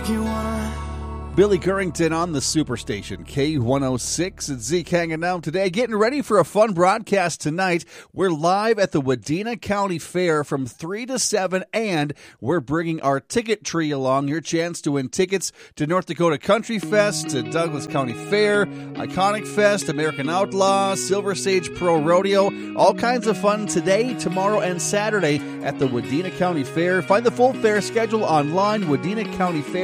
make you wanna. Billy Currington on the Superstation, K106. It's Zeke hanging out today, getting ready for a fun broadcast tonight. We're live at the Wadena County Fair from 3 to 7, and we're bringing our ticket tree along. Your chance to win tickets to North Dakota Country Fest, to Douglas County Fair, Iconic Fest, American Outlaw, Silver Sage Pro Rodeo. All kinds of fun today, tomorrow, and Saturday at the Wadena County Fair. Find the full fair schedule online, Wadena County Fair.